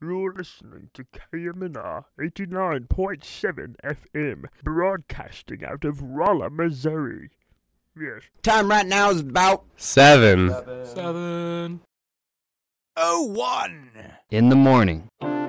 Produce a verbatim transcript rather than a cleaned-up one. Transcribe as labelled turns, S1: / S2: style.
S1: You're listening to K M N R eighty-nine point seven F M, broadcasting out of Rolla, Missouri. Yes.
S2: Time right now is about
S3: Seven.
S4: Seven.
S2: oh one
S3: In the morning.